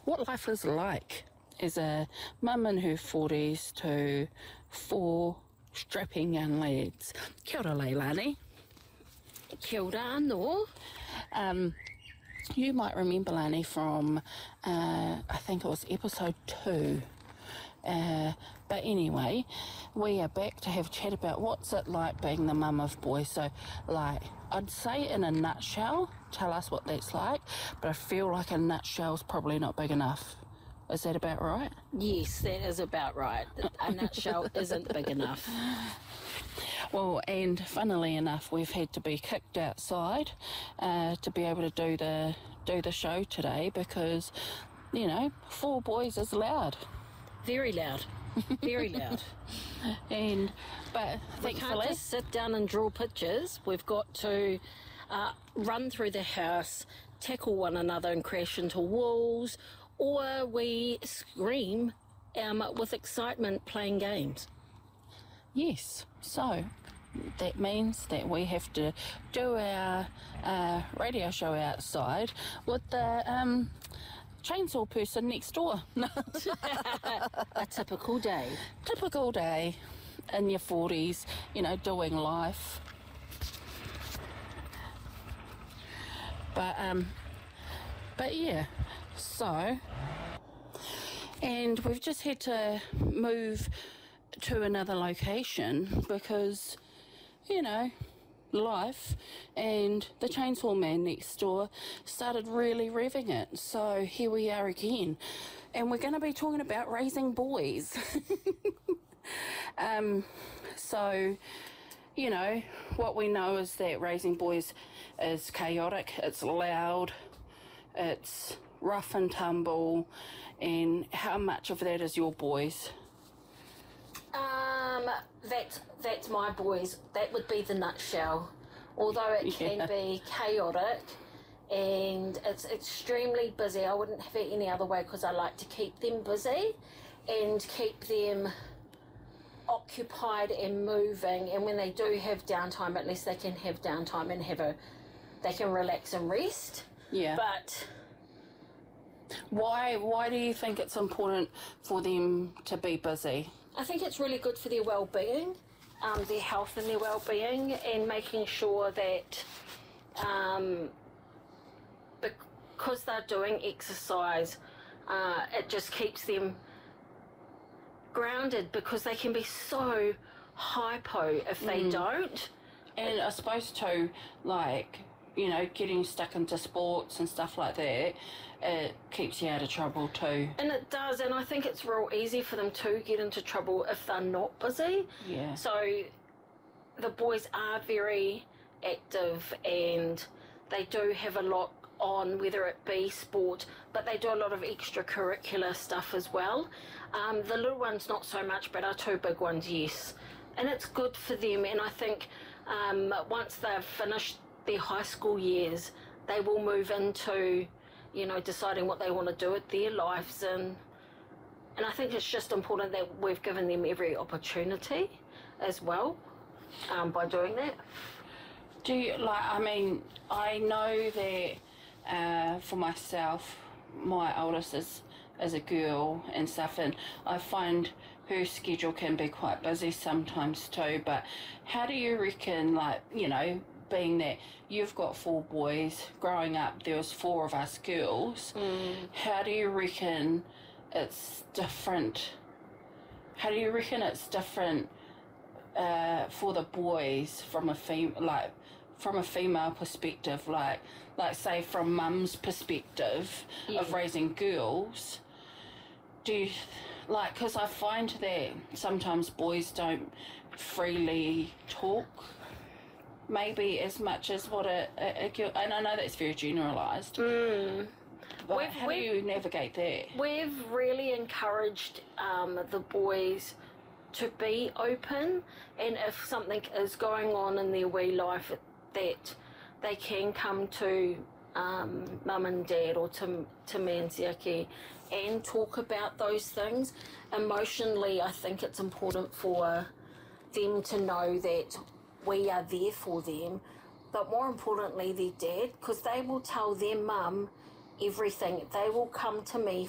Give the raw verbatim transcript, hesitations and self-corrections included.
what life is like as a mum in her forties to four strapping young lads. Kia ora, Leilani. Kia ora anō. Um, you might remember, Lani, from, uh, I think it was episode two. Uh, but anyway, we are back to have a chat about what's it like being the mum of boys. So, like, I'd say in a nutshell, tell us what that's like, but I feel like a nutshell's probably not big enough. Is that about right? Yes, that is about right. A nutshell isn't big enough. Well, and funnily enough, we've had to be kicked outside uh, to be able to do the do the show today because, you know, four boys is loud. Very loud. Very loud. And but We can't thankfully, just sit down and draw pictures. We've got to uh, run through the house, tackle one another and crash into walls, or we scream um, with excitement playing games. yes. So that means that we have to do our uh, radio show outside with the um, chainsaw person next door. A typical day. Typical day in your forties, you know, doing life. But um, but yeah, so, and we've just had to move to another location because, you know, life, and the chainsaw man next door started really revving it. So here we are again, and we're going to be talking about raising boys. um, so, you know, what we know is that raising boys is chaotic, it's loud, it's rough and tumble. And how much of that is your boys? Um, that's, that's my boys. That would be the nutshell. Although it can Yeah. be chaotic and it's extremely busy, I wouldn't have it any other way because I like to keep them busy and keep them occupied and moving. And when they do have downtime, at least they can have downtime and have a, they can relax and rest. Yeah. But Why why do you think it's important for them to be busy? I think it's really good for their well-being, um, their health and their well-being, and making sure that um, because they're doing exercise, uh, it just keeps them grounded because they can be so hypo if they Mm. don't. And I suppose too, like, you know, getting stuck into sports and stuff like that, it keeps you out of trouble too. And it does, and I think it's real easy for them to get into trouble if they're not busy. Yeah. So the boys are very active and they do have a lot on, whether it be sport, but they do a lot of extracurricular stuff as well. Um, the little ones not so much, but our two big ones, yes. And it's good for them, and I think um, once they've finished their high school years, they will move into, you know, deciding what they want to do with their lives, and and I think it's just important that we've given them every opportunity as well um, by doing that. Do you, like, I mean, I know that uh, for myself, my oldest is, is a girl and stuff, and I find her schedule can be quite busy sometimes too, but how do you reckon, like, you know, being that you've got four boys, growing up there was four of us girls, Mm. how do you reckon it's different? How do you reckon it's different uh, for the boys from a fem- like from a female perspective, like like say from mum's perspective Yeah. of raising girls? Do you, like, because I find that sometimes boys don't freely talk maybe as much as what a, a, a girl, and I know that's very generalised, Mm. but We've- how we've- do you navigate that? We've really encouraged um, the boys to be open, and if something is going on in their wee life, that they can come to um, mum and dad or to, to Manziaki and talk about those things. Emotionally, I think it's important for them to know that we are there for them, but more importantly their dad, because they will tell their mum everything. They will come to me